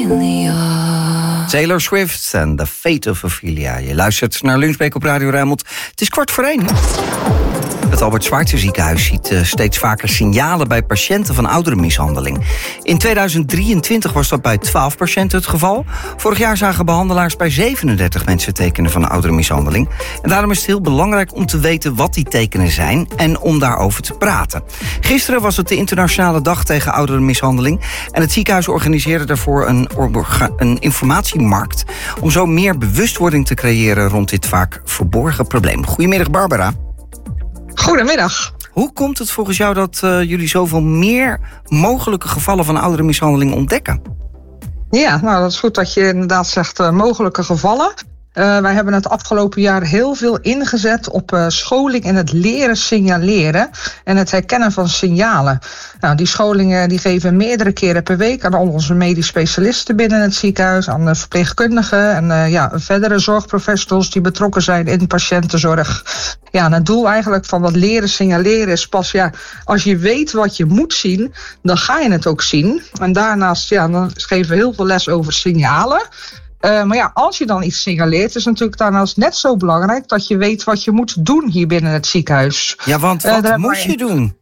Ophelia. Taylor Swift en The Fate of Ophelia. Je luistert naar Lunchbreak op Radio Rijnmond. Het is 1:15. Het Albert Schweitzer ziekenhuis ziet steeds vaker signalen bij patiënten van ouderenmishandeling. In 2023 was dat bij 12 patiënten het geval. Vorig jaar zagen behandelaars bij 37 mensen tekenen van ouderenmishandeling. En daarom is het heel belangrijk om te weten wat die tekenen zijn en om daarover te praten. Gisteren was het de Internationale Dag tegen ouderenmishandeling. En het ziekenhuis organiseerde daarvoor een informatiemarkt om zo meer bewustwording te creëren rond dit vaak verborgen probleem. Goedemiddag, Barbara. Goedemiddag. Hoe komt het volgens jou dat jullie zoveel meer mogelijke gevallen van ouderenmishandeling ontdekken? Ja, nou dat is goed dat je inderdaad zegt mogelijke gevallen. Wij hebben het afgelopen jaar heel veel ingezet op scholing en het leren signaleren en het herkennen van signalen. Nou, die scholingen die geven we meerdere keren per week aan al onze medisch specialisten binnen het ziekenhuis, aan de verpleegkundigen en verdere zorgprofessionals die betrokken zijn in patiëntenzorg. Ja, en het doel eigenlijk van dat leren signaleren is pas, als je weet wat je moet zien, dan ga je het ook zien. En daarnaast, dan geven we heel veel les over signalen. Maar als je dan iets signaleert, is natuurlijk daarnaast net zo belangrijk dat je weet wat je moet doen hier binnen het ziekenhuis. Ja, want wat moet je doen?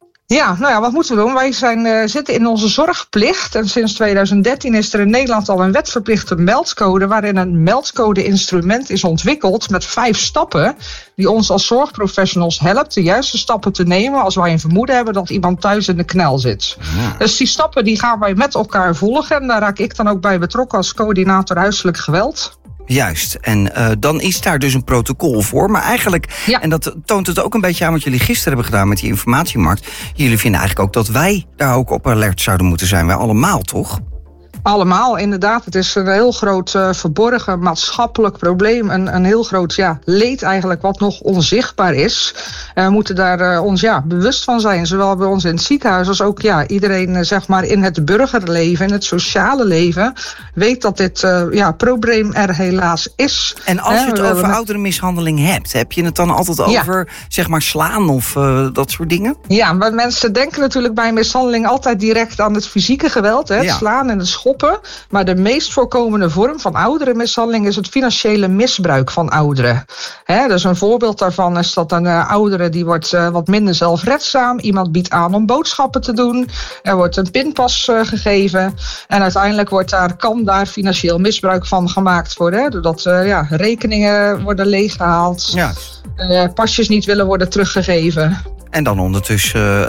Ja, wat moeten we doen? Wij zitten in onze zorgplicht. En sinds 2013 is er in Nederland al een wetverplichte meldcode, waarin een meldcode-instrument is ontwikkeld met 5 stappen die ons als zorgprofessionals helpt de juiste stappen te nemen als wij een vermoeden hebben dat iemand thuis in de knel zit. Ja. Dus die stappen die gaan wij met elkaar volgen. En daar raak ik dan ook bij betrokken als coördinator huiselijk geweld. Juist, en dan is daar dus een protocol voor. Maar eigenlijk, en dat toont het ook een beetje aan wat jullie gisteren hebben gedaan met die informatiemarkt. Jullie vinden eigenlijk ook dat wij daar ook op alert zouden moeten zijn. Wij allemaal, toch? Allemaal, inderdaad. Het is een heel groot verborgen maatschappelijk probleem. Een heel groot leed eigenlijk wat nog onzichtbaar is. We moeten daar ons bewust van zijn. Zowel bij ons in het ziekenhuis als ook iedereen zeg maar in het burgerleven, in het sociale leven, weet dat dit probleem er helaas is. En als je het over ouderenmishandeling hebt, heb je het dan altijd over zeg maar slaan of dat soort dingen? Ja, maar mensen denken natuurlijk bij mishandeling altijd direct aan het fysieke geweld. Het slaan en het schoppen. Maar de meest voorkomende vorm van ouderenmishandeling is het financiële misbruik van ouderen. Dus een voorbeeld daarvan is dat een oudere die wordt wat minder zelfredzaam. Iemand biedt aan om boodschappen te doen. Er wordt een pinpas gegeven. En uiteindelijk kan daar financieel misbruik van gemaakt worden. Doordat rekeningen worden leeggehaald. Ja. Pasjes niet willen worden teruggegeven. En dan ondertussen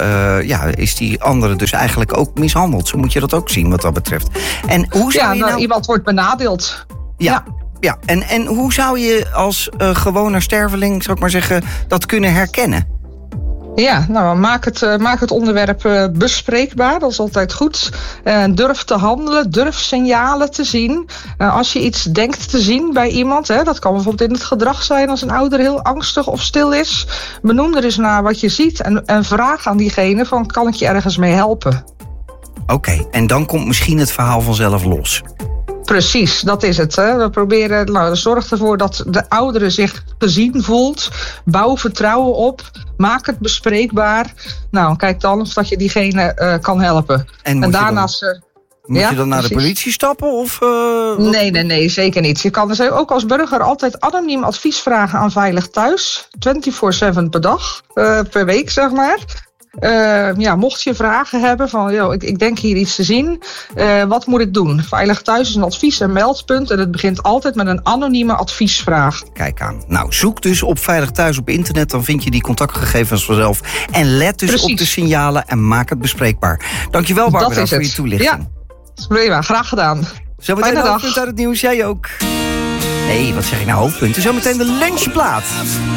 is die andere dus eigenlijk ook mishandeld. Zo moet je dat ook zien wat dat betreft. En hoe zou je iemand wordt benadeeld. Ja. En hoe zou je als gewone sterveling, zou ik maar zeggen, dat kunnen herkennen? Ja, maak het onderwerp bespreekbaar, dat is altijd goed. Durf te handelen, durf signalen te zien. Als je iets denkt te zien bij iemand, dat kan bijvoorbeeld in het gedrag zijn als een ouder heel angstig of stil is. Benoem er eens naar wat je ziet en vraag aan diegene van, kan ik je ergens mee helpen? Oké, en dan komt misschien het verhaal vanzelf los. Precies, dat is het. We proberen, zorg ervoor dat de oudere zich gezien voelt. Bouw vertrouwen op. Maak het bespreekbaar. Nou, kijk dan of dat je diegene kan helpen. En daarnaast... Moet je dan naar de politie stappen? Of, Nee, zeker niet. Je kan dus ook als burger altijd anoniem advies vragen aan Veilig Thuis. 24/7 per dag, per week zeg maar. Mocht je vragen hebben van, ik denk hier iets te zien, wat moet ik doen? Veilig Thuis is een advies- en meldpunt en het begint altijd met een anonieme adviesvraag. Kijk aan. Nou, zoek dus op Veilig Thuis op internet, dan vind je die contactgegevens vanzelf. En let dus op de signalen en maak het bespreekbaar. Dankjewel Barbara voor je toelichting. Ja, prima, graag gedaan. Zometeen een hoofdpunt uit het nieuws, jij ook. Nee, wat zeg ik nou, hoofdpunten? Zometeen de lunchplaat.